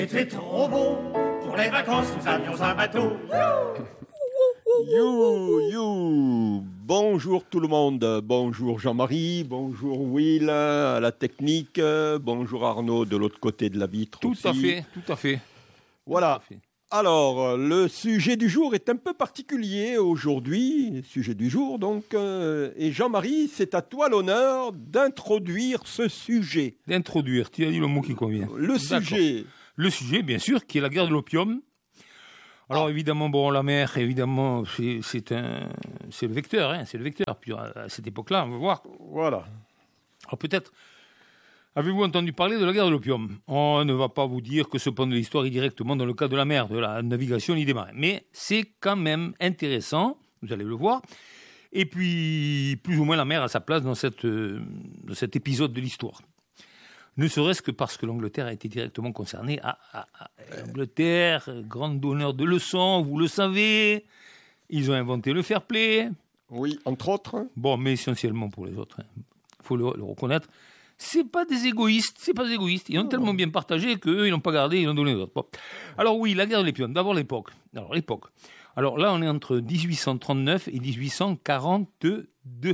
C'était trop beau, pour les vacances nous avions un bateau. You. Bonjour tout le monde, bonjour Jean-Marie, bonjour Will à la technique, bonjour Arnaud de l'autre côté de la vitre Tout aussi. à fait. Voilà. Alors, le sujet du jour est un peu particulier aujourd'hui, sujet du jour donc, et Jean-Marie, c'est à toi l'honneur d'introduire ce sujet. D'introduire, tu as dit le mot qui convient. Le sujet. Le sujet, bien sûr, qui est la guerre de l'opium. Alors évidemment, la mer, évidemment, c'est le vecteur, c'est le vecteur. Puis à cette époque-là, on va voir. Voilà. Alors peut-être, avez-vous entendu parler de la guerre de l'opium ? On ne va pas vous dire que ce pan de l'histoire est directement dans le cas de la mer, de la navigation ni des marins. Mais c'est quand même intéressant, vous allez le voir. Et puis, plus ou moins, la mer a sa place dans cet épisode de l'histoire. Ne serait-ce que parce que l'Angleterre a été directement concernée. L'Angleterre, grande donneur de leçons, vous le savez. Ils ont inventé le fair play. Oui, entre autres. Bon, mais essentiellement pour les autres. Il faut le reconnaître. C'est pas des égoïstes. Ils ont tellement bien partagé qu'eux, ils n'ont pas gardé, ils l'ont donné aux autres. Bon. Alors oui, la guerre de l'opium. D'abord l'époque. Alors là, on est entre 1839 et 1842.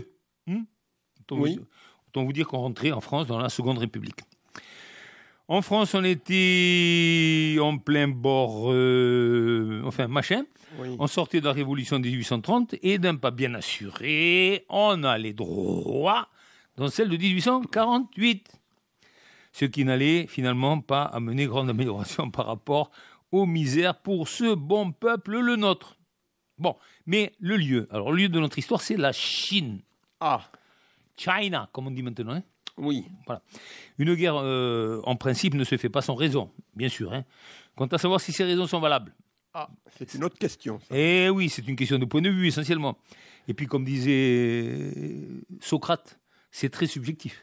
Autant vous dire qu'on rentrait en France dans la Seconde République. En France, on était en plein bord, machin. Oui. On sortait de la Révolution de 1830 et d'un pas bien assuré, on allait droit dans celle de 1848. Ce qui n'allait finalement pas amener grande amélioration par rapport aux misères pour ce bon peuple, le nôtre. Bon, mais le lieu de notre histoire, c'est la Chine. China, comme on dit maintenant. Oui. Voilà. Une guerre, en principe, ne se fait pas sans raison, bien sûr. Quant à savoir si ces raisons sont valables. C'est une autre question. Ça. Eh oui, c'est une question de point de vue, essentiellement. Et puis, comme disait Socrate, c'est très subjectif.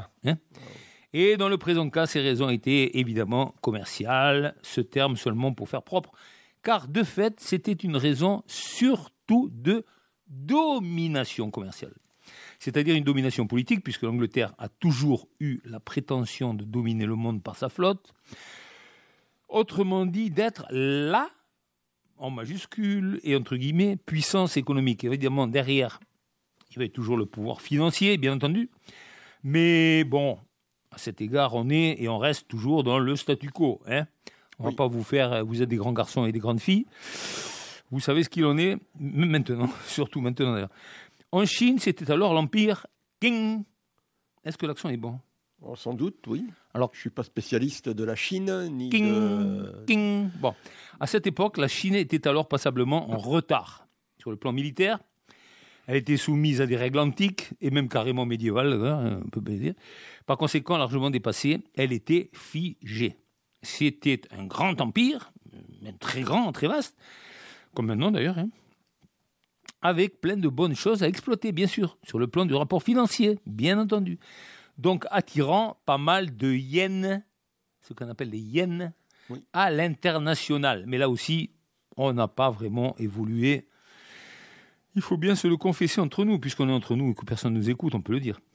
Et dans le présent cas, ces raisons étaient évidemment commerciales, ce terme seulement pour faire propre, car de fait, c'était une raison surtout de domination commerciale. C'est-à-dire une domination politique, puisque l'Angleterre a toujours eu la prétention de dominer le monde par sa flotte. Autrement dit, d'être la, en majuscule et entre guillemets, puissance économique. Évidemment, derrière, il y avait toujours le pouvoir financier, bien entendu. Mais bon, à cet égard, on est et on reste toujours dans le statu quo. On ne va pas vous faire, vous êtes des grands garçons et des grandes filles. Vous savez ce qu'il en est, maintenant, surtout maintenant d'ailleurs. En Chine, c'était alors l'empire Qing. Est-ce que l'accent est bon ? Sans doute, oui. Alors, je ne suis pas spécialiste de la Chine, ni Qing. Bon, à cette époque, la Chine était alors passablement en retard sur le plan militaire. Elle était soumise à des règles antiques et même carrément médiévales, on peut bien dire. Par conséquent, largement dépassée, elle était figée. C'était un grand empire, même très grand, très vaste, comme maintenant d'ailleurs, avec plein de bonnes choses à exploiter, bien sûr, sur le plan du rapport financier, bien entendu. Donc, attirant pas mal de yens, ce qu'on appelle les yens, à l'international. Mais là aussi, on n'a pas vraiment évolué. Il faut bien se le confesser entre nous, puisqu'on est entre nous et que personne ne nous écoute, on peut le dire.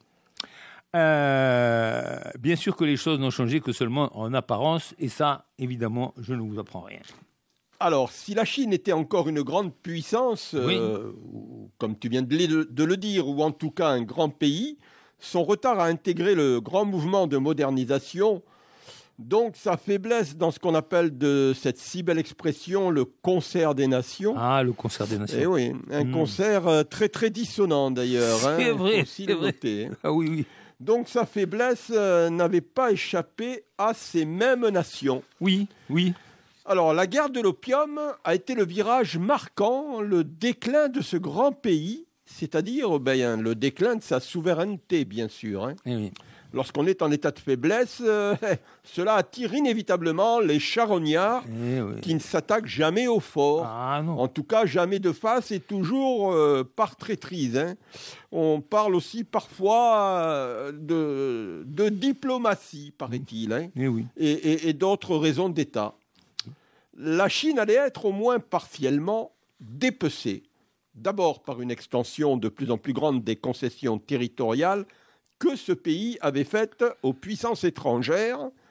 Bien sûr que les choses n'ont changé que seulement en apparence, et ça, évidemment, je ne vous apprends rien. Alors, si la Chine était encore une grande puissance, comme tu viens de le dire, ou en tout cas un grand pays, son retard à intégrer le grand mouvement de modernisation, donc sa faiblesse dans ce qu'on appelle de cette si belle expression, le concert des nations. Le concert des nations. Eh oui, un concert très très dissonant d'ailleurs. C'est vrai, c'est vrai. Oui. Donc sa faiblesse n'avait pas échappé à ces mêmes nations. Oui. Alors, la guerre de l'opium a été le virage marquant, le déclin de ce grand pays, c'est-à-dire le déclin de sa souveraineté, bien sûr. Oui. Lorsqu'on est en état de faiblesse, cela attire inévitablement les charognards qui ne s'attaquent jamais au fort. En tout cas, jamais de face et toujours par traîtrise. On parle aussi parfois de diplomatie, paraît-il, et d'autres raisons d'État. La Chine allait être au moins partiellement dépecée. D'abord par une extension de plus en plus grande des concessions territoriales que ce pays avait faites aux puissances étrangères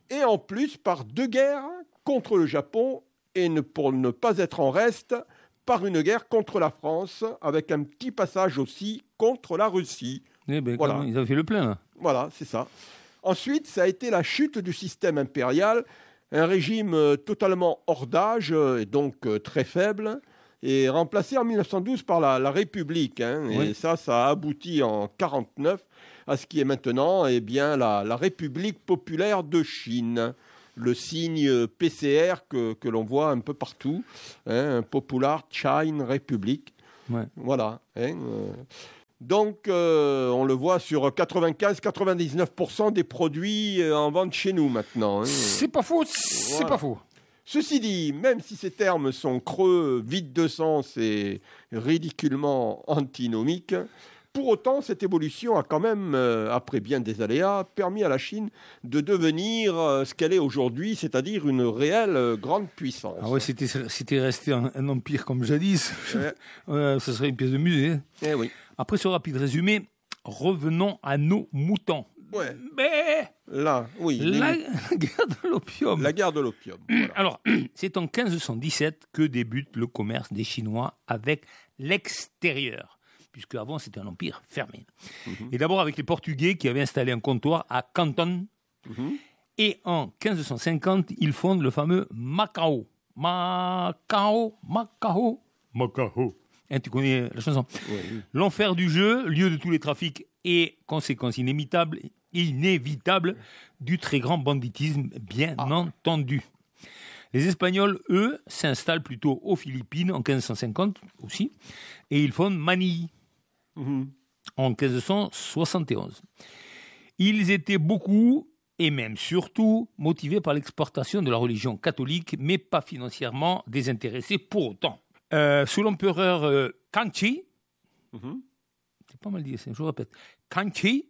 et en plus par 2 guerres contre le Japon et pour ne pas être en reste, par une guerre contre la France, avec un petit passage aussi contre la Russie. Voilà. Ils ont fait le plein. Là. Voilà, c'est ça. Ensuite, ça a été la chute du système impérial, un régime totalement hors d'âge et donc très faible, et remplacé en 1912 par la République. Et ça a abouti en 1949 à ce qui est maintenant la République populaire de Chine. Le signe PCR que l'on voit un peu partout, Popular China Republic. Ouais. Voilà. Donc, on le voit sur 95-99% des produits en vente chez nous maintenant. C'est pas faux, pas faux. Ceci dit, même si ces termes sont creux, vides de sens et ridiculement antinomiques, pour autant, cette évolution a quand même, après bien des aléas, permis à la Chine de devenir ce qu'elle est aujourd'hui, c'est-à-dire une réelle grande puissance. Ah ouais, c'était resté un empire comme jadis, ça serait une pièce de musée. Oui. Après ce rapide résumé, revenons à nos moutons. Ouais. Mais là, oui. La guerre de l'opium. La guerre de l'opium. Voilà. Alors, c'est en 1517 que débute le commerce des Chinois avec l'extérieur, puisque avant c'était un empire fermé. Et d'abord avec les Portugais qui avaient installé un comptoir à Canton. Et en 1550, ils fondent le fameux Macao. Macao. Tu connais la chanson. Oui. L'enfer du jeu, lieu de tous les trafics et conséquences inévitables du très grand banditisme, bien entendu. Les Espagnols, eux, s'installent plutôt aux Philippines en 1550 aussi, et ils fondent Manille en 1571. Ils étaient beaucoup, et même surtout, motivés par l'exportation de la religion catholique, mais pas financièrement désintéressés pour autant. Sous l'empereur Kangxi, c'est pas mal dit, je répète, Kangxi,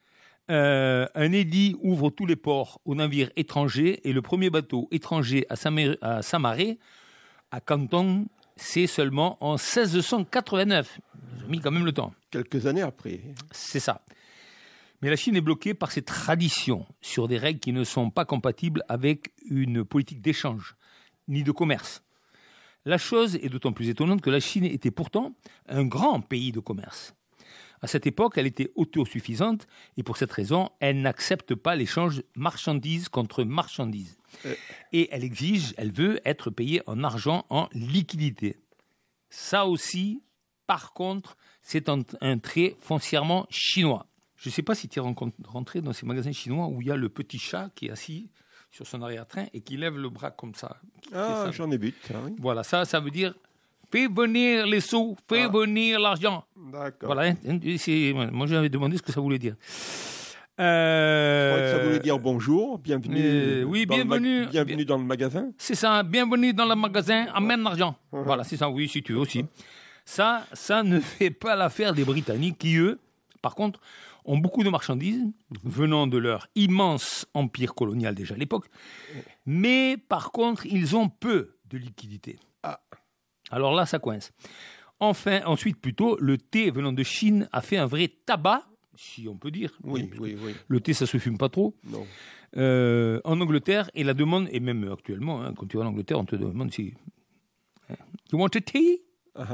un édit ouvre tous les ports aux navires étrangers et le premier bateau étranger à s'amarrer à Canton, c'est seulement en 1689. J'ai mis quand même le temps. Quelques années après. C'est ça. Mais la Chine est bloquée par ses traditions sur des règles qui ne sont pas compatibles avec une politique d'échange ni de commerce. La chose est d'autant plus étonnante que la Chine était pourtant un grand pays de commerce. À cette époque, elle était autosuffisante et pour cette raison, elle n'accepte pas l'échange marchandises contre marchandises. Et elle veut être payée en argent, en liquidité. Ça aussi, par contre, c'est un trait foncièrement chinois. Je ne sais pas si tu es rentré dans ces magasins chinois où il y a le petit chat qui est assis sur son arrière-train et qui lève le bras comme ça. J'en ai vu. Oui. Voilà, ça veut dire fais venir les sous, fais venir l'argent. D'accord. Voilà, moi j'avais demandé ce que ça voulait dire. Je crois que ça voulait dire bonjour, bienvenue. Oui, bienvenue. Bienvenue dans le magasin. C'est ça, bienvenue dans le magasin, amène l'argent. Voilà, c'est ça, oui, si tu veux aussi. Ça ne fait pas l'affaire des Britanniques qui, eux, par contre, ont beaucoup de marchandises venant de leur immense empire colonial déjà à l'époque, mais par contre, ils ont peu de liquidités. Alors là, ça coince. Ensuite, plutôt, le thé venant de Chine a fait un vrai tabac, si on peut dire. Oui. Le thé, ça se fume pas trop. Non. En Angleterre, et la demande, et même actuellement, quand tu vas en Angleterre, on te demande si... You want a tea?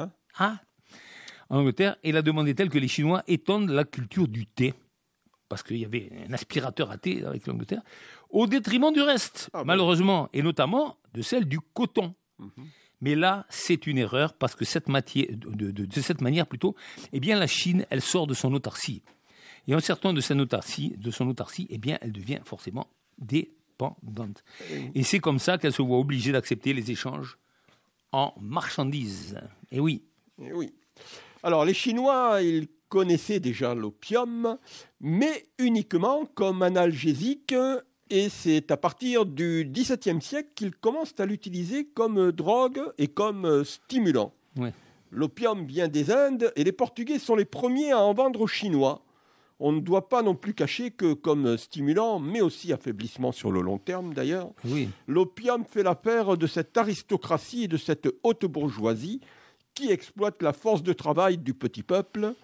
En Angleterre, et la demande est telle que les Chinois étendent la culture du thé, parce qu'il y avait un aspirateur à thé avec l'Angleterre, au détriment du reste, malheureusement, et notamment de celle du coton. Mais là, c'est une erreur, parce que de cette manière, eh bien, la Chine, elle sort de son autarcie. Et en sortant de son autarcie, eh bien, elle devient forcément dépendante. Et c'est comme ça qu'elle se voit obligée d'accepter les échanges en marchandises. Et oui. Alors, les Chinois, ils connaissaient déjà l'opium, mais uniquement comme analgésique, et c'est à partir du XVIIe siècle qu'ils commencent à l'utiliser comme drogue et comme stimulant. Ouais. L'opium vient des Indes, et les Portugais sont les premiers à en vendre aux Chinois. On ne doit pas non plus cacher que comme stimulant, mais aussi affaiblissement sur le long terme d'ailleurs, l'opium fait l'affaire de cette aristocratie et de cette haute bourgeoisie qui exploite la force de travail du petit peuple,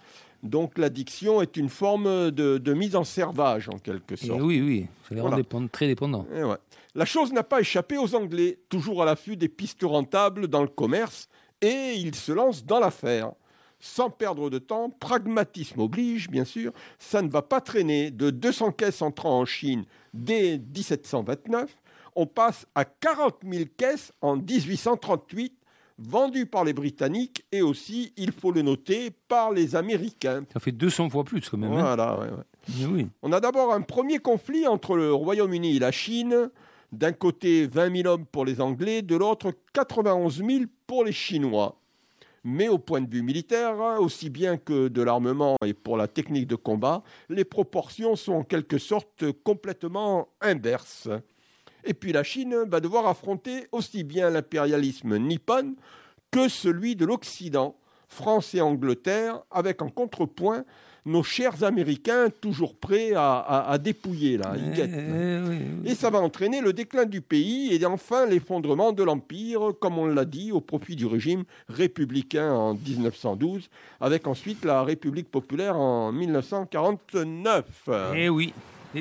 Donc l'addiction est une forme de mise en servage, en quelque sorte. Oui, ça les rend très dépendants. Ouais. La chose n'a pas échappé aux Anglais, toujours à l'affût des pistes rentables dans le commerce, et ils se lancent dans l'affaire. Sans perdre de temps, pragmatisme oblige, bien sûr, ça ne va pas traîner. De 200 caisses entrant en Chine dès 1729, on passe à 40 000 caisses en 1838, vendues par les Britanniques et aussi, il faut le noter, par les Américains. Ça fait 200 fois plus quand même. Voilà, ouais. Oui. On a d'abord un premier conflit entre le Royaume-Uni et la Chine. D'un côté, 20 000 hommes pour les Anglais, de l'autre, 91 000 pour les Chinois. Mais au point de vue militaire, aussi bien que de l'armement et pour la technique de combat, les proportions sont en quelque sorte complètement inverses. Et puis la Chine va devoir affronter aussi bien l'impérialisme nippon que celui de l'Occident, France et Angleterre, avec en contrepoint nos chers Américains toujours prêts à dépouiller. Là, ils guettent. Et ça va entraîner le déclin du pays et enfin l'effondrement de l'Empire, comme on l'a dit, au profit du régime républicain en 1912, avec ensuite la République populaire en 1949. Eh oui.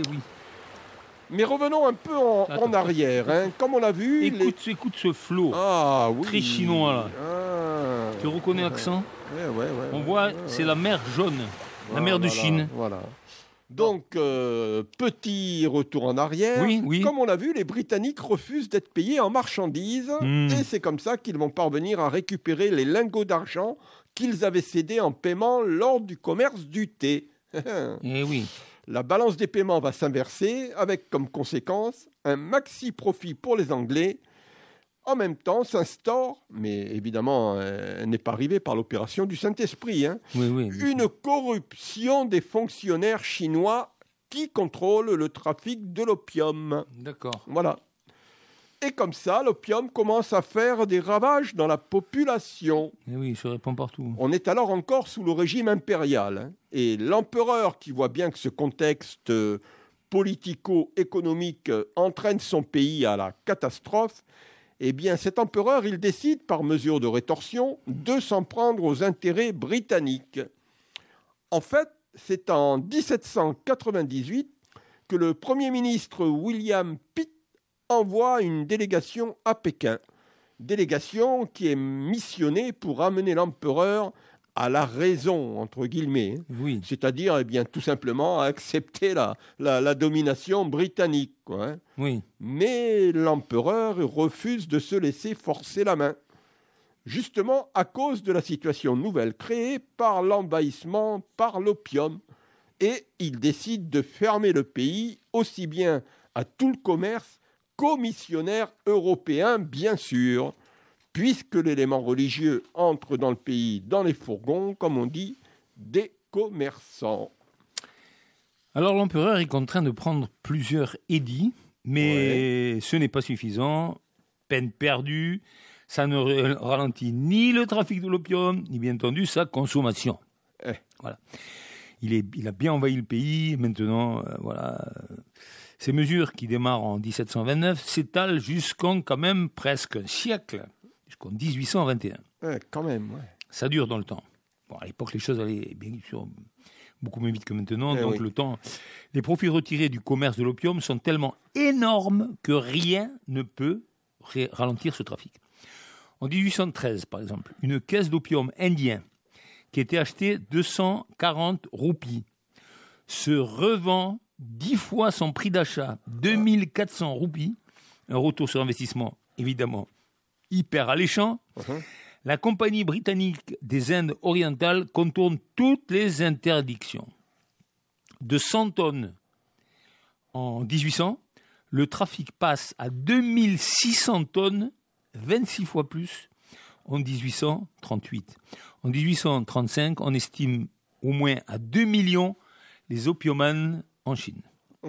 Mais revenons un peu en arrière. Comme on l'a vu... Écoute ce flot très chinois. Là. Tu reconnais l'accent ? Ouais. On voit, c'est la mer jaune, la mer de Chine. Voilà. Donc, petit retour en arrière. Oui. Comme on l'a vu, les Britanniques refusent d'être payés en marchandises. Et c'est comme ça qu'ils vont parvenir à récupérer les lingots d'argent qu'ils avaient cédés en paiement lors du commerce du thé. Eh oui. La balance des paiements va s'inverser avec comme conséquence un maxi-profit pour les Anglais. En même temps, s'instaure, mais évidemment, elle n'est pas arrivée par l'opération du Saint-Esprit, une corruption des fonctionnaires chinois qui contrôlent le trafic de l'opium. D'accord. Voilà. Et comme ça, l'opium commence à faire des ravages dans la population. Et oui, il se répand partout. On est alors encore sous le régime impérial. Et l'empereur, qui voit bien que ce contexte politico-économique entraîne son pays à la catastrophe, eh bien cet empereur, il décide, par mesure de rétorsion, de s'en prendre aux intérêts britanniques. En fait, c'est en 1798 que le Premier ministre William Pitt envoie une délégation à Pékin. Délégation qui est missionnée pour amener l'empereur à la raison, entre guillemets. Oui. C'est-à-dire, tout simplement, à accepter la domination britannique. Oui. Mais l'empereur refuse de se laisser forcer la main. Justement à cause de la situation nouvelle créée par l'envahissement par l'opium. Et il décide de fermer le pays aussi bien à tout le commerce qu'aux missionnaires européens, bien sûr, puisque l'élément religieux entre dans le pays, dans les fourgons, comme on dit, des commerçants. Alors l'empereur est contraint de prendre plusieurs édits, mais ce n'est pas suffisant. Peine perdue, ça ne ralentit ni le trafic de l'opium, ni bien entendu sa consommation. Voilà. Il a bien envahi le pays, maintenant, Ces mesures qui démarrent en 1729 s'étalent jusqu'en quand même presque un siècle, jusqu'en 1821. Quand même, Ça dure dans le temps. Bon, à l'époque, les choses allaient bien sûr beaucoup moins vite que maintenant, donc le temps. Les profits retirés du commerce de l'opium sont tellement énormes que rien ne peut ralentir ce trafic. En 1813, par exemple, une caisse d'opium indien qui était achetée 240 roupies se revend 10 fois son prix d'achat, 2400 roupies, un retour sur investissement évidemment hyper alléchant. La Compagnie britannique des Indes orientales contourne toutes les interdictions. De 100 tonnes en 1800, le trafic passe à 2600 tonnes, 26 fois plus en 1838. En 1835, on estime au moins à 2 millions les opiomanes en Chine.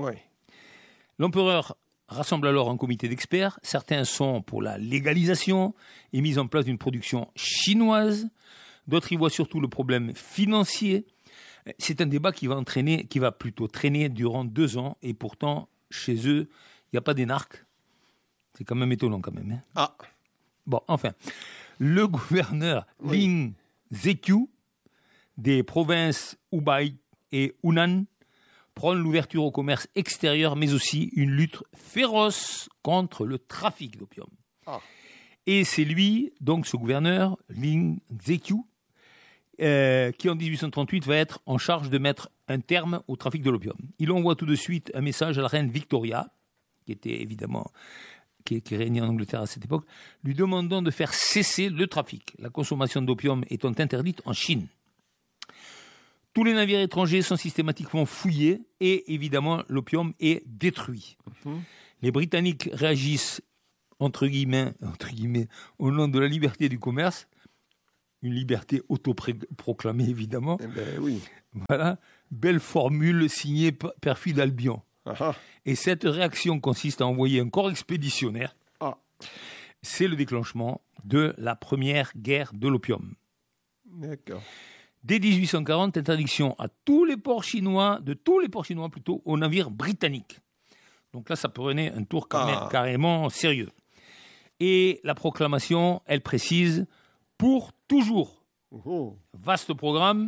L'empereur rassemble alors un comité d'experts. Certains sont pour la légalisation et mise en place d'une production chinoise. D'autres y voient surtout le problème financier. C'est un débat qui va plutôt traîner durant 2 ans. Et pourtant, chez eux, il n'y a pas d'énarques. C'est quand même étonnant quand même. Bon, enfin, le gouverneur Ling Zeqiu des provinces Hubei et Hunan prône l'ouverture au commerce extérieur, mais aussi une lutte féroce contre le trafic d'opium. Ah. Et c'est lui, donc ce gouverneur, Ling Zeqiu, qui en 1838 va être en charge de mettre un terme au trafic de l'opium. Il envoie tout de suite un message à la reine Victoria, qui était évidemment qui régnait en Angleterre à cette époque, lui demandant de faire cesser le trafic, la consommation d'opium étant interdite en Chine. Tous les navires étrangers sont systématiquement fouillés et évidemment l'opium est détruit. Les Britanniques réagissent entre guillemets, au nom de la liberté du commerce, une liberté autoproclamée évidemment. Eh ben, oui. Voilà, belle formule signée Perfide Albion. Aha. Et cette réaction consiste à envoyer un corps expéditionnaire. Ah. C'est le déclenchement de la première guerre de l'opium. D'accord. Dès 1840, interdiction à tous les ports chinois aux navires britanniques. Donc là, ça prenait un tour carrément sérieux. Et la proclamation, elle précise pour toujours. Oh. Vaste programme,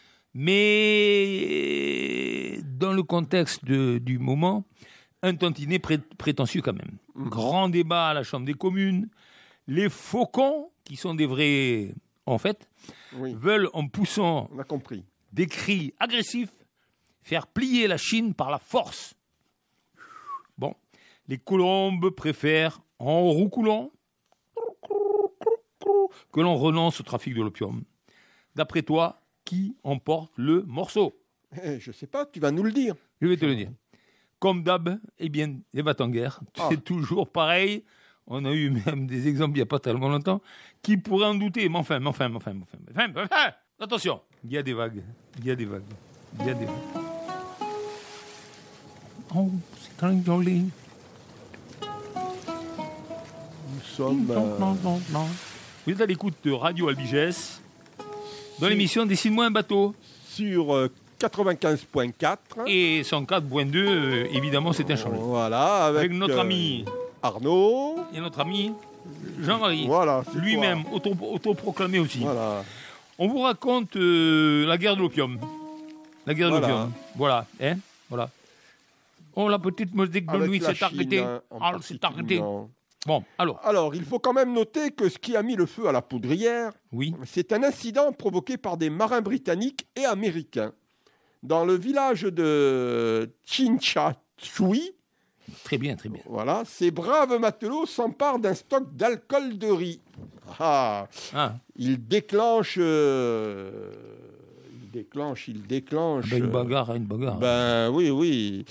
mais dans le contexte du moment, un tantinet prétentieux quand même. Grand débat à la Chambre des communes. Les faucons, qui sont des vrais en fait, veulent, en poussant des cris agressifs, faire plier la Chine par la force. Bon, les colombes préfèrent, en roucoulant, que l'on renonce au trafic de l'opium. D'après toi, qui emporte le morceau ? Je ne sais pas, tu vas nous le dire. Je vais te le dire. Comme d'hab, eh bien, les va-t-en-guerre, c'est toujours pareil. On a eu même des exemples il n'y a pas tellement longtemps qui pourraient en douter. Mais enfin, attention, il y a des vagues. Oh, c'est très joli. Nous sommes... Vous êtes à l'écoute de Radio Albigès dans l'émission Dessine-moi un bateau. Sur 95.4. Et 104.2, évidemment, c'est inchangé. Voilà, avec notre ami... Arnaud. Et notre ami Jean-Marie, voilà, lui-même, autoproclamé aussi. Voilà. On vous raconte la guerre de l'opium. La guerre de l'opium. Voilà. Voilà. Oh, la petite musique de nuit s'est arrêtée. C'est arrêté. Bon, alors. Alors, il faut quand même noter que ce qui a mis le feu à la poudrière, c'est un incident provoqué par des marins britanniques et américains. Dans le village de Chinchachui, Très bien, très bien. Voilà, ces braves matelots s'emparent d'un stock d'alcool de riz. Ils déclenchent... Ils déclenchent... Une bagarre. Ben oui.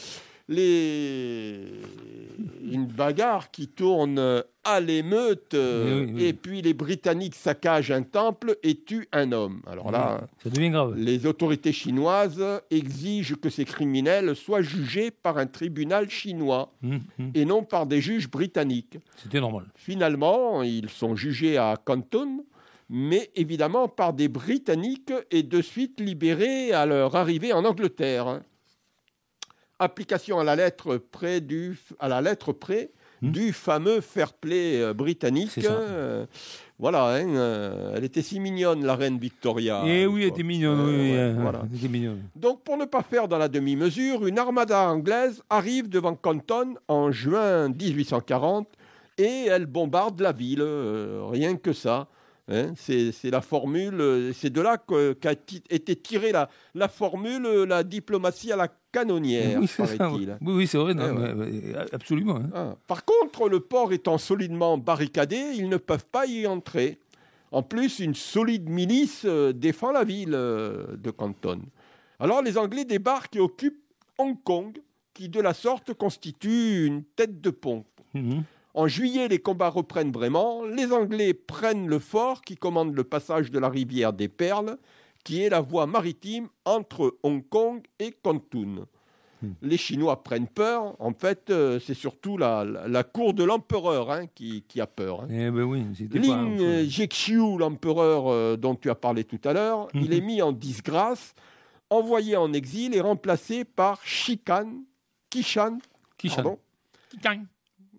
Une bagarre qui tourne à l'émeute, et puis les Britanniques saccagent un temple et tuent un homme. Alors là, ça devient grave. Les autorités chinoises exigent que ces criminels soient jugés par un tribunal chinois et non par des juges britanniques. C'était normal. Finalement, ils sont jugés à Canton, mais évidemment par des Britanniques et de suite libérés à leur arrivée en Angleterre. Application à la lettre près du fameux fair play britannique. Voilà, elle était si mignonne, la reine Victoria. Eh oui, elle était mignonne. Voilà. Elle était mignonne. Donc, pour ne pas faire dans la demi-mesure, une armada anglaise arrive devant Canton en juin 1840 et elle bombarde la ville, rien que ça. C'est la formule, c'est de là qu'a été tirée la formule, la diplomatie à la canonnière, paraît-il. Oui, c'est vrai, absolument. Par contre, le port étant solidement barricadé, ils ne peuvent pas y entrer. En plus, une solide milice défend la ville de Canton. Alors, les Anglais débarquent et occupent Hong Kong, qui de la sorte constitue une tête de pont. En juillet, les combats reprennent vraiment. Les Anglais prennent le fort qui commande le passage de la rivière des Perles, qui est la voie maritime entre Hong Kong et Canton. Les Chinois prennent peur. En fait, c'est surtout la cour de l'empereur qui a peur. Ling Zeqiu, l'empereur dont tu as parlé tout à l'heure, il est mis en disgrâce, envoyé en exil et remplacé par Kishan.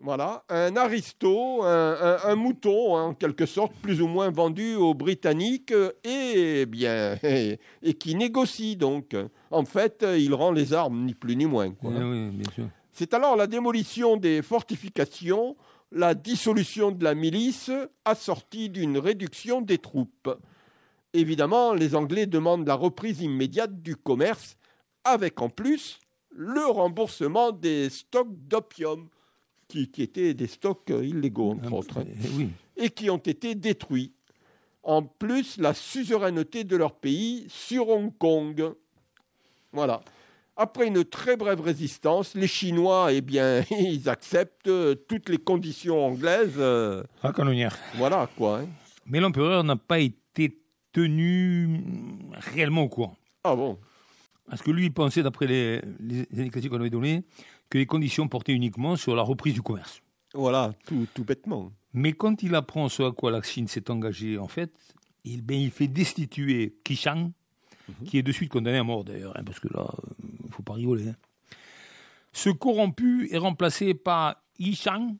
Voilà, un aristo, un mouton, en quelque sorte, plus ou moins vendu aux Britanniques, et qui négocie donc. En fait, il rend les armes, ni plus ni moins. Quoi. Oui, bien sûr. C'est alors la démolition des fortifications, la dissolution de la milice, assortie d'une réduction des troupes. Évidemment, les Anglais demandent la reprise immédiate du commerce, avec en plus le remboursement des stocks d'opium, qui étaient des stocks illégaux, entre autres, oui. et qui ont été détruits. En plus, la suzeraineté de leur pays sur Hong Kong. Voilà. Après une très brève résistance, les Chinois, ils acceptent toutes les conditions anglaises. À canonnière. Voilà, quoi. Hein. Mais l'empereur n'a pas été tenu réellement au courant. Ah bon? Parce que lui, il pensait, d'après les indications qu'on avait données, que les conditions portaient uniquement sur la reprise du commerce. Voilà, tout bêtement. Mais quand il apprend ce à quoi la Chine s'est engagée, en fait, il fait destituer Qishang, qui est de suite condamné à mort d'ailleurs, parce que là, il ne faut pas rigoler. Ce corrompu est remplacé par Yishang,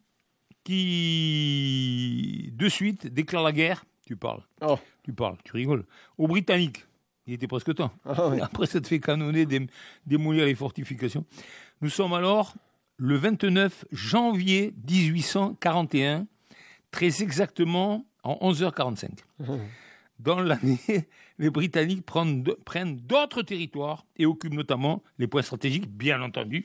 qui de suite déclare la guerre. Tu rigoles. Aux Britanniques. Il était presque temps. Oui. Après s'être fait canonner, démolir les fortifications. Nous sommes alors le 29 janvier 1841, très exactement en 11h45. Dans l'année, les Britanniques prennent d'autres territoires et occupent notamment les points stratégiques, bien entendu.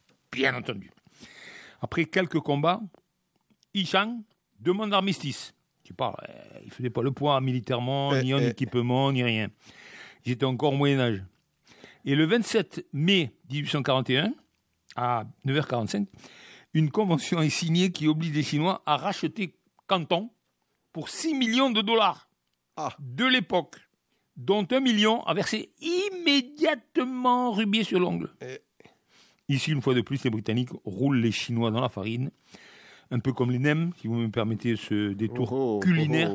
Après quelques combats, Yishang demande l'armistice. Il ne faisait pas le poids militairement, ni en équipement, ni rien. Ils étaient encore au Moyen-Âge. Et le 27 mai 1841, à 9h45, une convention est signée qui oblige les Chinois à racheter Canton pour 6 millions de dollars de l'époque, dont 1 million à verser immédiatement rubis sur l'ongle. Ici, une fois de plus, les Britanniques roulent les Chinois dans la farine, un peu comme les nems, si vous me permettez ce détour culinaire.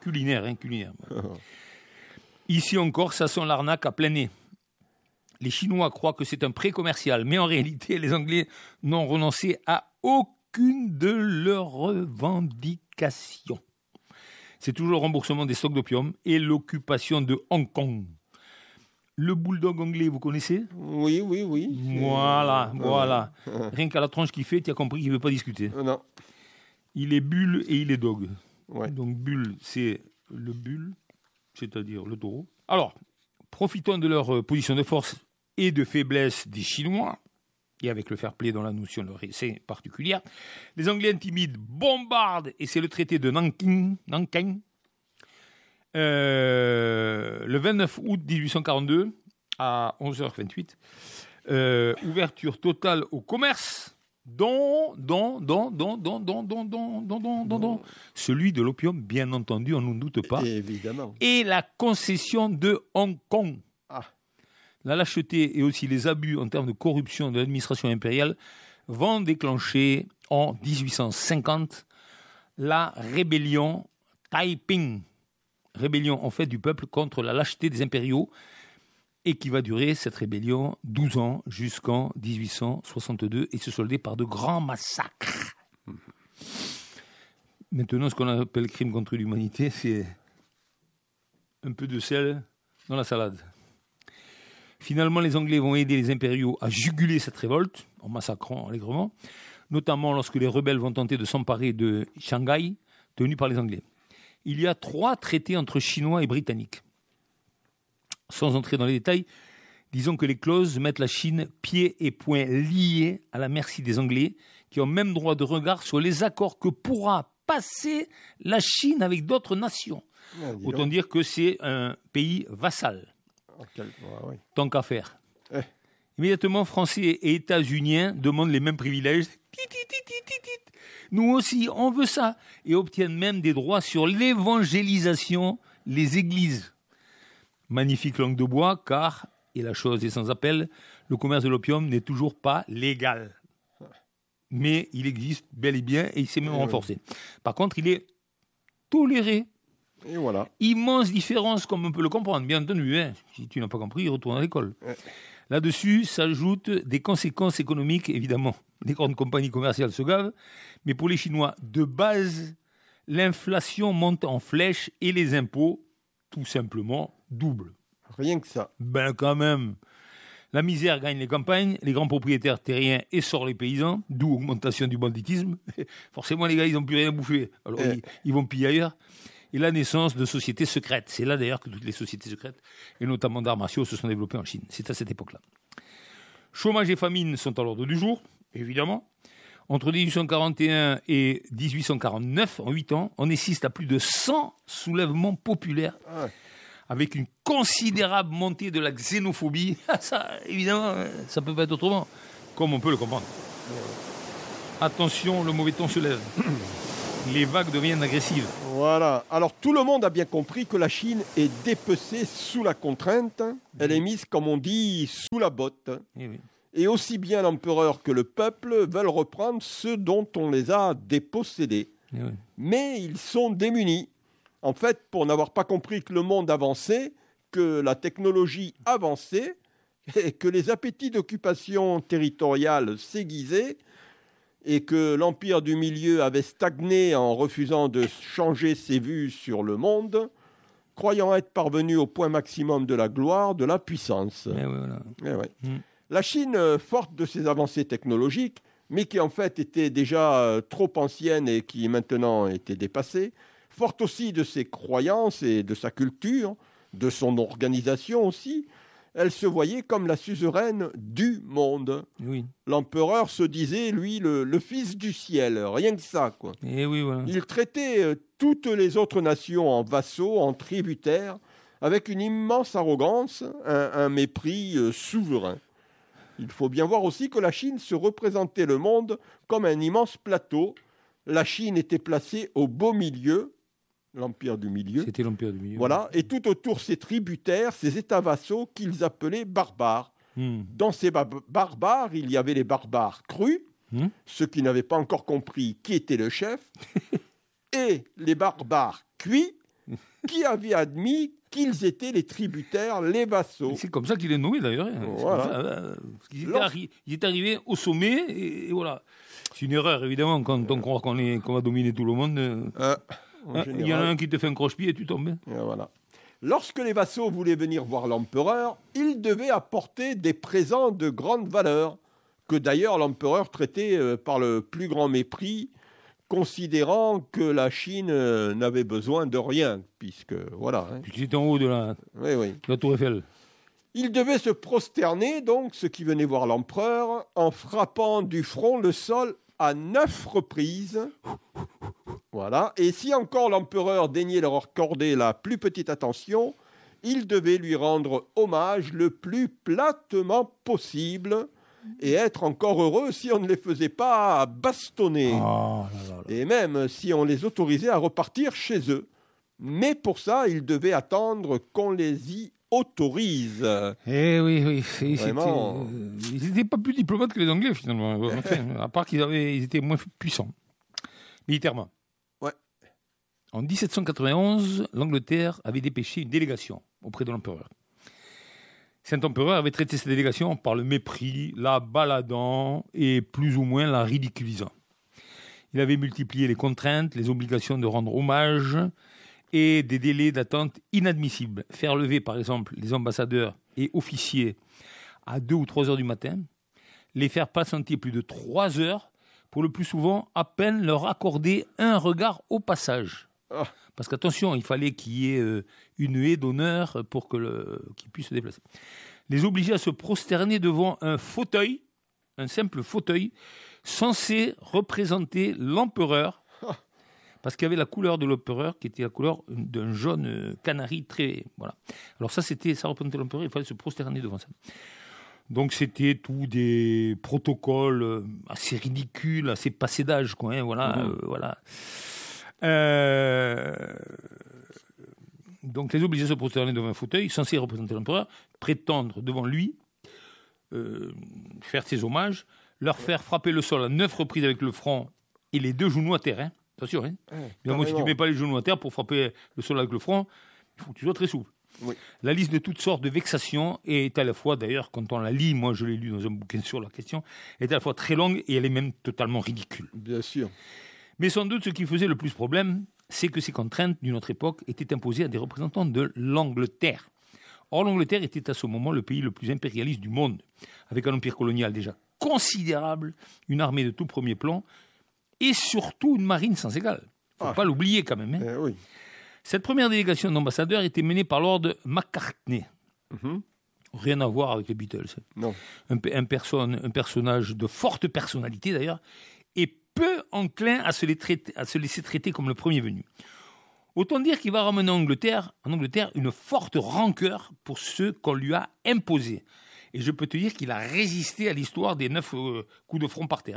Ici encore, ça sent l'arnaque à plein nez. Les Chinois croient que c'est un prêt commercial, mais en réalité, les Anglais n'ont renoncé à aucune de leurs revendications. C'est toujours le remboursement des stocks d'opium et l'occupation de Hong Kong. Le bulldog anglais, vous connaissez ? Oui. Voilà. Rien qu'à la tronche qu'il fait, tu as compris qu'il ne veut pas discuter. Non. Il est bull et il est dog. Ouais. Donc bull, c'est le bull, c'est-à-dire le taureau. Alors, profitons de leur position de force et de faiblesse des Chinois, et avec le fair play dont la notion leur est particulière, les Anglais intimident, bombardent, et c'est le traité de Nanking, le 29 août 1842, à 11h28, ouverture totale au commerce, dont celui de l'opium, bien entendu, on n'en doute pas. Évidemment. Et la concession de Hong Kong. La lâcheté et aussi les abus en termes de corruption de l'administration impériale vont déclencher en 1850 la rébellion Taiping. Rébellion en fait du peuple contre la lâcheté des impériaux et qui va durer, cette rébellion, 12 ans jusqu'en 1862 et se solder par de grands massacres. Maintenant, ce qu'on appelle crime contre l'humanité, c'est un peu de sel dans la salade. Finalement, les Anglais vont aider les impériaux à juguler cette révolte en massacrant allègrement, notamment lorsque les rebelles vont tenter de s'emparer de Shanghai, tenu par les Anglais. Il y a 3 traités entre Chinois et Britanniques. Sans entrer dans les détails, disons que les clauses mettent la Chine pieds et poings liés à la merci des Anglais, qui ont même droit de regard sur les accords que pourra passer la Chine avec d'autres nations. Autant dire que c'est un pays vassal. Tant qu'à faire. Immédiatement, Français et États-Uniens demandent les mêmes privilèges. Nous aussi, on veut ça. Et obtiennent même des droits sur l'évangélisation, les églises. Magnifique langue de bois, car, et la chose est sans appel, le commerce de l'opium n'est toujours pas légal. Mais il existe bel et bien, et il s'est même renforcé. Par contre, il est toléré. Et voilà. Immense différence, comme on peut le comprendre, bien entendu. Si tu n'as pas compris, retourne à l'école. Là-dessus s'ajoutent des conséquences économiques, évidemment. Les grandes compagnies commerciales se gavent, mais pour les Chinois, de base, l'inflation monte en flèche et les impôts, tout simplement, doublent. Rien que ça. Ben quand même. La misère gagne les campagnes, les grands propriétaires terriens essorent les paysans, d'où augmentation du banditisme. Forcément, les gars, ils n'ont plus rien à bouffer, alors ils vont piller ailleurs. Et la naissance de sociétés secrètes. C'est là d'ailleurs que toutes les sociétés secrètes, et notamment d'arts martiaux, se sont développées en Chine. C'est à cette époque-là. Chômage et famine sont à l'ordre du jour, évidemment. Entre 1841 et 1849, en 8 ans, on assiste à plus de 100 soulèvements populaires, avec une considérable montée de la xénophobie. Ça, évidemment, ça ne peut pas être autrement, comme on peut le comprendre. Attention, le mauvais ton se lève. Les vagues deviennent agressives. Voilà. Alors, tout le monde a bien compris que la Chine est dépecée sous la contrainte. Elle est mise, comme on dit, sous la botte. Et aussi bien l'empereur que le peuple veulent reprendre ce dont on les a dépossédés. Mais ils sont démunis. En fait, pour n'avoir pas compris que le monde avançait, que la technologie avançait, et que les appétits d'occupation territoriale s'aiguisaient, et que l'Empire du Milieu avait stagné en refusant de changer ses vues sur le monde, croyant être parvenu au point maximum de la gloire, de la puissance. La Chine, forte de ses avancées technologiques, mais qui en fait était déjà trop ancienne et qui maintenant était dépassée, forte aussi de ses croyances et de sa culture, de son organisation aussi, elle se voyait comme la suzeraine du monde. L'empereur se disait, lui, le fils du ciel, rien que ça, quoi. Il traitait toutes les autres nations en vassaux, en tributaires, avec une immense arrogance, un mépris souverain. Il faut bien voir aussi que la Chine se représentait le monde comme un immense plateau. La Chine était placée au beau milieu, l'Empire du Milieu. C'était l'Empire du Milieu. Voilà, et tout autour ses tributaires, ses États vassaux qu'ils appelaient barbares. Dans ces barbares, il y avait les barbares crus, ceux qui n'avaient pas encore compris qui était le chef, et les barbares cuits, qui avaient admis qu'ils étaient les tributaires, les vassaux. C'est comme ça qu'il est nommé d'ailleurs. Voilà. Il est arrivé au sommet, et voilà. C'est une erreur, évidemment, quand on croit qu'on va dominer tout le monde. Il y en a un qui te fait un croche-pied et tu tombes. Voilà. Lorsque les vassaux voulaient venir voir l'empereur, ils devaient apporter des présents de grande valeur, que d'ailleurs l'empereur traitait par le plus grand mépris, considérant que la Chine n'avait besoin de rien, puisque voilà. C'était en haut de la Tour Eiffel. Ils devaient se prosterner, donc, ceux qui venaient voir l'empereur, en frappant du front le sol à 9 reprises. Voilà. Et si encore l'empereur daignait leur accorder la plus petite attention, il devait lui rendre hommage le plus platement possible et être encore heureux si on ne les faisait pas bastonner. Et même si on les autorisait à repartir chez eux. Mais pour ça, ils devaient attendre qu'on les y autorise. Oui. Vraiment. Ils n'étaient pas plus diplomates que les Anglais, finalement. Enfin, à part qu'ils étaient moins puissants, militairement. En 1791, l'Angleterre avait dépêché une délégation auprès de l'empereur. Cet empereur avait traité cette délégation par le mépris, la baladant et plus ou moins la ridiculisant. Il avait multiplié les contraintes, les obligations de rendre hommage et des délais d'attente inadmissibles. Faire lever, par exemple, les ambassadeurs et officiers à 2 ou 3 heures du matin, les faire patienter plus de 3 heures, pour le plus souvent à peine leur accorder un regard au passage. Parce qu'attention, il fallait qu'il y ait une haie d'honneur pour qu'ils puissent se déplacer. Les obliger à se prosterner devant un fauteuil, un simple fauteuil, censé représenter l'empereur, parce qu'il y avait la couleur de l'empereur qui était la couleur d'un jaune canari très... Voilà. Alors ça représentait l'empereur, il fallait se prosterner devant ça. Donc c'était tout des protocoles assez ridicules, assez passés d'âge, quoi. Voilà. Donc les obliger à se prosterner devant un fauteuil, censé représenter l'empereur, prétendre devant lui, faire ses hommages, leur faire frapper le sol à 9 reprises avec le front et les 2 genoux à terre. Attention, si tu ne mets pas les genoux à terre pour frapper le sol avec le front, il faut que tu sois très souple. Oui. La liste de toutes sortes de vexations est à la fois, d'ailleurs, quand on la lit, moi je l'ai lu dans un bouquin sur la question, est à la fois très longue et elle est même totalement ridicule. Bien sûr. Mais sans doute, ce qui faisait le plus problème, c'est que ces contraintes d'une autre époque étaient imposées à des représentants de l'Angleterre. Or, l'Angleterre était à ce moment le pays le plus impérialiste du monde, avec un empire colonial déjà considérable, une armée de tout premier plan, et surtout une marine sans égale. Il ne faut pas l'oublier quand même. Hein. Oui. Cette première délégation d'ambassadeurs était menée par Lord Macartney. Rien à voir avec les Beatles. Non. Un personnage de forte personnalité d'ailleurs, et peu enclin à se laisser traiter comme le premier venu. Autant dire qu'il va ramener en Angleterre une forte rancœur pour ce qu'on lui a imposé. Et je peux te dire qu'il a résisté à l'histoire des 9 coups de front par terre.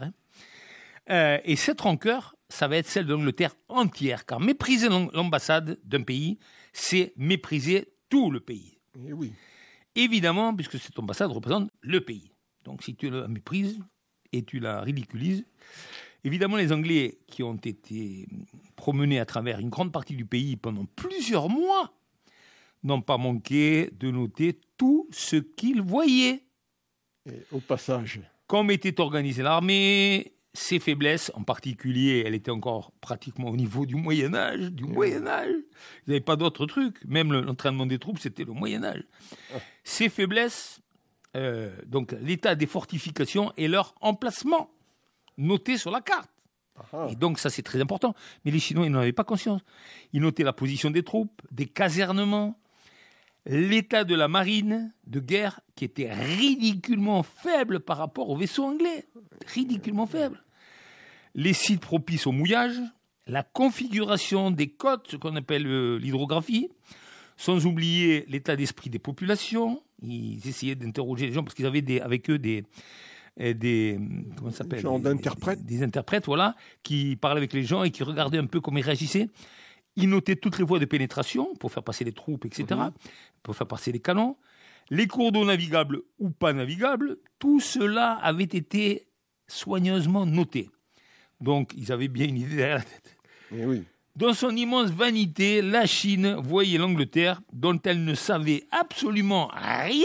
Hein. Et cette rancœur, ça va être celle de l'Angleterre entière, car mépriser l'ambassade d'un pays, c'est mépriser tout le pays. Et oui. Évidemment, puisque cette ambassade représente le pays. Donc si tu la méprises et tu la ridiculises, évidemment les Anglais qui ont été promenés à travers une grande partie du pays pendant plusieurs mois n'ont pas manqué de noter tout ce qu'ils voyaient. Et au passage. Comme était organisée l'armée, ses faiblesses, en particulier, elle était encore pratiquement au niveau du Moyen-Âge. Ils n'avaient pas d'autres trucs. Même l'entraînement des troupes, c'était le Moyen-Âge. Ses faiblesses, donc l'état des fortifications et leur emplacement, notés sur la carte. Et donc ça, c'est très important. Mais les Chinois, ils n'en avaient pas conscience. Ils notaient la position des troupes, des casernements, l'état de la marine de guerre, qui était ridiculement faible par rapport aux vaisseaux anglais. Ridiculement faible. Les sites propices au mouillage, la configuration des côtes, ce qu'on appelle l'hydrographie, sans oublier l'état d'esprit des populations. Ils essayaient d'interroger les gens parce qu'ils avaient avec eux des comment ça s'appelle, des interprètes, voilà, qui parlaient avec les gens et qui regardaient un peu comment ils réagissaient. Ils notaient toutes les voies de pénétration pour faire passer les troupes, etc., pour faire passer les canons. Les cours d'eau navigables ou pas navigables, tout cela avait été soigneusement noté. Donc, ils avaient bien une idée derrière la tête. Et oui. Dans son immense vanité, la Chine voyait l'Angleterre, dont elle ne savait absolument rien,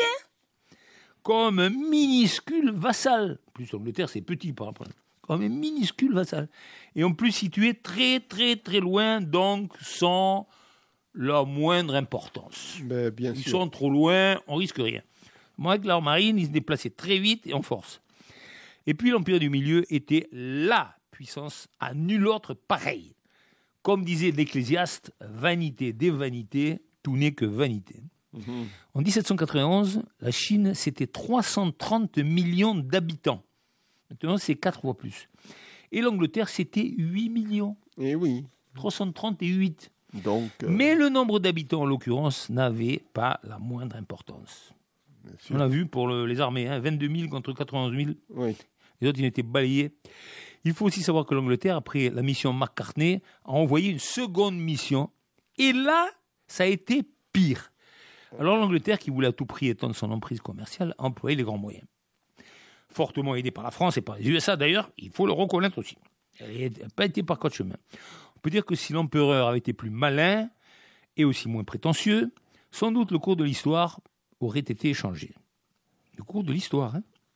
comme un minuscule vassal. En plus, l'Angleterre, c'est petit par rapport. Comme un minuscule vassal. Et en plus situé très, très, très loin, donc sans la moindre importance. Mais bien Ils sûr. sont trop loin, on risque rien. Moi, avec leur marine, ils se déplaçaient très vite et en force. Et puis, l'Empire du Milieu était la puissance à nul autre pareil. Comme disait l'Ecclésiaste, vanité des vanités, tout n'est que vanité. En 1791, la Chine, c'était 330 millions d'habitants. Maintenant, c'est 4 fois plus. Et l'Angleterre, c'était 8 millions. Et oui. 330 et 8. Donc, Mais le nombre d'habitants, en l'occurrence, n'avait pas la moindre importance. On l'a vu pour les armées, 22 000 contre 91 000. Oui. Les autres, ils étaient balayés. Il faut aussi savoir que l'Angleterre, après la mission Macartney, a envoyé une seconde mission. Et là, ça a été pire. Alors l'Angleterre, qui voulait à tout prix étendre son emprise commerciale, a employé les grands moyens. Fortement aidée par la France et par les USA d'ailleurs, il faut le reconnaître aussi. Elle n'a pas été par quatre chemins. On peut dire que si l'empereur avait été plus malin et aussi moins prétentieux, sans doute le cours de l'histoire aurait été changé. Le cours de l'histoire,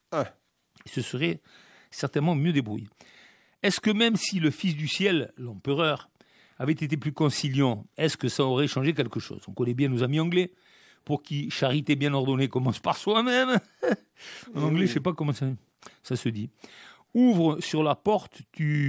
il se serait certainement mieux débrouillé. Est-ce que même si le fils du ciel, l'empereur, avait été plus conciliant, est-ce que ça aurait changé quelque chose? On connaît bien nos amis anglais, pour qui charité bien ordonnée commence par soi-même. En anglais, je ne sais pas comment ça se dit. Ouvre sur la porte,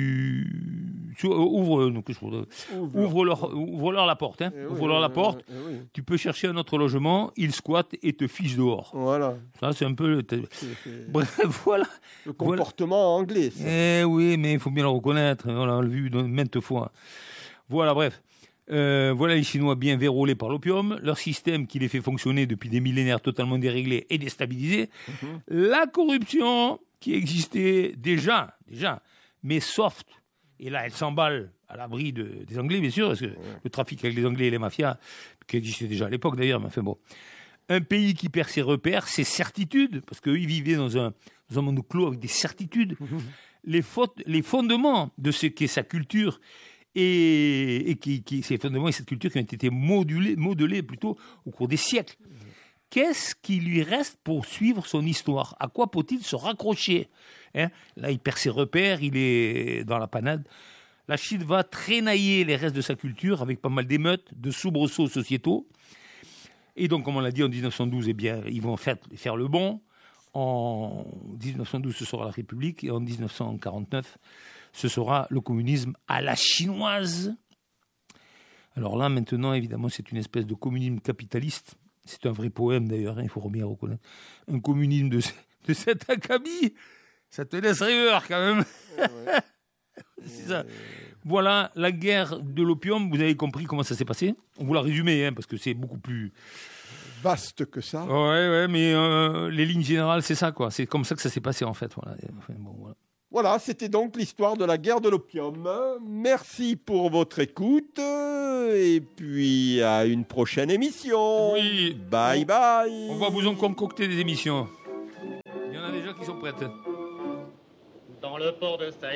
ouvre-leur la porte. Ouvre-leur la porte, tu peux chercher un autre logement, ils squattent et te fichent dehors. Voilà. Ça, c'est un peu... Bref, voilà. Le comportement anglais. Ça. Eh oui, mais il faut bien le reconnaître. On l'a vu maintes fois. Voilà, bref. Voilà les Chinois bien vérolés par l'opium, leur système qui les fait fonctionner depuis des millénaires totalement déréglé et déstabilisé, la corruption qui existait déjà, mais soft, et là elle s'emballe à l'abri des Anglais bien sûr, parce que le trafic avec les Anglais et les mafias, qui existait déjà à l'époque d'ailleurs, mais enfin bon. Un pays qui perd ses repères, ses certitudes, parce qu'eux ils vivaient dans un monde clos avec des certitudes, les fondements de ce qu'est sa culture, et qui ces fondements et cette culture qui ont été modelés plutôt au cours des siècles. Qu'est-ce qui lui reste pour suivre son histoire? À quoi peut-il se raccrocher? Là, il perd ses repères, il est dans la panade. La Chine va traînailler les restes de sa culture avec pas mal d'émeutes, de soubresauts sociétaux. Et donc, comme on l'a dit, en 1912, eh bien, ils vont faire le bon. En 1912, ce sera la République. Et en 1949, ce sera le communisme à la chinoise. Alors là, maintenant, évidemment, c'est une espèce de communisme capitaliste. C'est un vrai poème, d'ailleurs, il faut bien reconnaître. Un communisme de cet acabit, ça te laisse rêveur, quand même. Ouais. C'est ça. Voilà, la guerre de l'opium, vous avez compris comment ça s'est passé. On vous l'a résumé, parce que c'est beaucoup plus... vaste que ça. Ouais, mais les lignes générales, c'est ça, quoi. C'est comme ça que ça s'est passé, en fait. Voilà. Enfin, voilà. Voilà, c'était donc l'histoire de la guerre de l'opium. Merci pour votre écoute et puis à une prochaine émission. Oui. Bye. On va vous en concocter des émissions. Il y en a déjà qui sont prêtes. Dans le port de Saïd.